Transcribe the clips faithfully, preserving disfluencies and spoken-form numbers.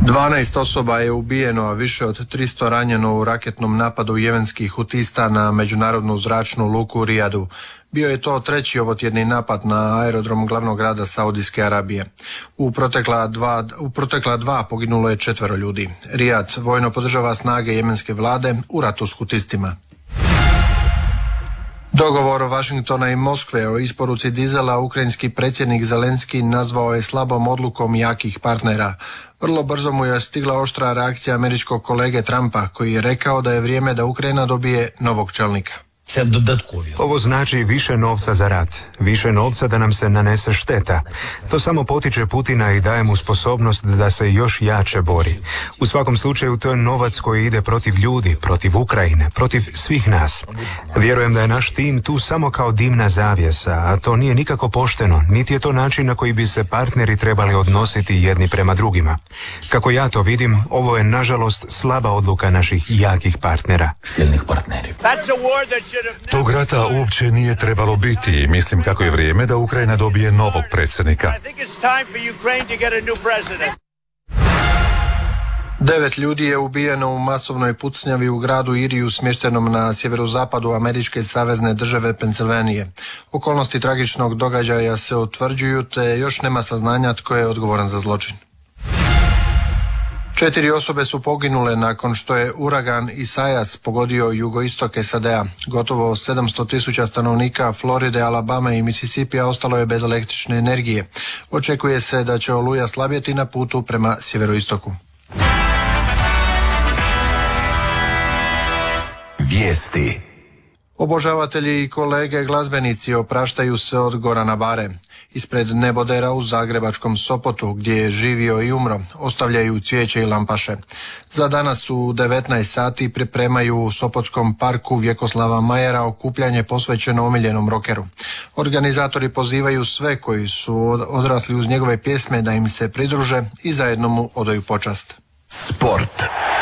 dvanaest osoba je ubijeno, a više od tristo ranjeno u raketnom napadu jemenskih hutista na međunarodnu zračnu luku u Rijadu. Bio je to treći ovotjedni napad na aerodrom glavnog grada Saudijske Arabije. U protekla dva, u protekla dva poginulo je četvero ljudi. Rijad vojno podržava snage jemenske vlade u ratu s hutistima. Dogovor Vašingtona i Moskve o isporuci dizela ukrajinski predsjednik Zelenski nazvao je slabom odlukom jakih partnera. Vrlo brzo mu je stigla oštra reakcija američkog kolege Trumpa, koji je rekao da je vrijeme da Ukrajina dobije novog čelnika. Ovo znači više novca za rat, više novca da nam se nanese šteta. To samo potiče Putina i daje mu sposobnost da se još jače bori. U svakom slučaju to je novac koji ide protiv ljudi, protiv Ukrajine, protiv svih nas. Vjerujem da je naš tim tu samo kao dimna zavjesa, a to nije nikako pošteno, niti je to način na koji bi se partneri trebali odnositi jedni prema drugima. Kako ja to vidim, ovo je nažalost slaba odluka naših jakih partnera. Silnih partneri. Tog rata uopće nije trebalo biti i mislim kako je vrijeme da Ukrajina dobije novog predsjednika. Devet ljudi je ubijeno u masovnoj pucnjavi u gradu Iriju smještenom na sjeverozapadu američke savezne države Pensilvanije. Okolnosti tragičnog događaja se utvrđuju, te još nema saznanja tko je odgovoran za zločin. Četiri osobe su poginule nakon što je uragan Isaias pogodio jugoistok S A D-a. Gotovo sedamsto tisuća stanovnika Floride, Alabame i Mississipija ostalo je bez električne energije. Očekuje se da će oluja slabjeti na putu prema sjeveroistoku. Vijesti. Obožavatelji i kolege glazbenici opraštaju se od Gorana Bare. Ispred nebodera u zagrebačkom Sopotu, gdje je živio i umro, ostavljaju cvijeće i lampaše. Za danas u devetnaest sati pripremaju u Sopotskom parku Vjekoslava Majera okupljanje posvećeno omiljenom rokeru. Organizatori pozivaju sve koji su odrasli uz njegove pjesme da im se pridruže i zajedno mu odaju počast. Sport.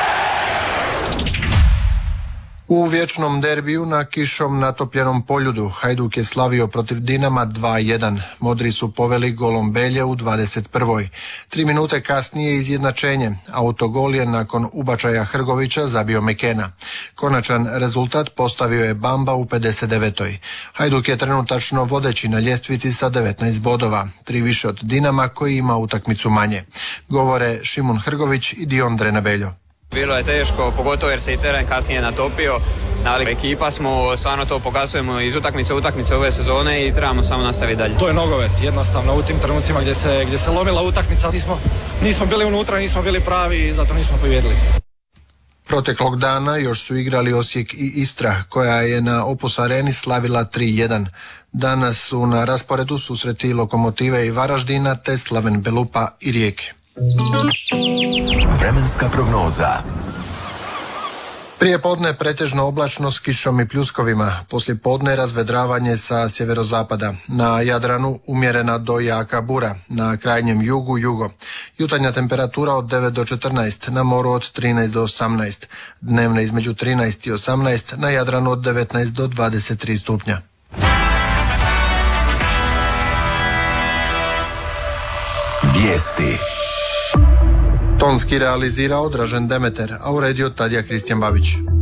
U vječnom derbiju na kišom natopljenom Poljudu Hajduk je slavio protiv Dinama dva jedan. Modri su poveli golom Belje u dvadeset prvoj. Tri minute kasnije izjednačenje. Autogol je nakon ubačaja Hrgovića zabio Mekena. Konačan rezultat postavio je Bamba u pedeset devetoj. Hajduk je trenutačno vodeći na ljestvici sa devetnaest bodova. Tri više od Dinama koji ima utakmicu manje. Govore Šimun Hrgović i Dion Drenabeljo. Bilo je teško, pogotovo jer se i teren kasnije natopio. Ali ekipa smo, stvarno to pokazujemo iz utakmice u utakmice ove sezone i trebamo samo nastaviti dalje. To je nogomet, jednostavno u tim trenucima gdje se, gdje se lomila utakmica, nismo, nismo bili unutra, nismo bili pravi i zato nismo pobijedili. Proteklog dana još su igrali Osijek i Istra, koja je na Opus Areni slavila tri jedan. Danas su na rasporedu susreti Lokomotive i Varaždina te Slaven Belupa i Rijeke. Vremenska prognoza. Prije podne pretežno oblačno s kišom i pljuskovima, poslije podne razvedravanje sa sjeverozapada. Na Jadranu umjerena do jaka bura, na krajnjem jugu jugo. Jutarnja temperatura od devet do četrnaest, na moru od trinaest do osamnaest. Dnevne između trinaest i osamnaest, na Jadranu od devetnaest do dvadeset tri stupnja. Vijesti. Tonski realizirao Dražen Demeter, a uredio Tadija Kristijan Babić.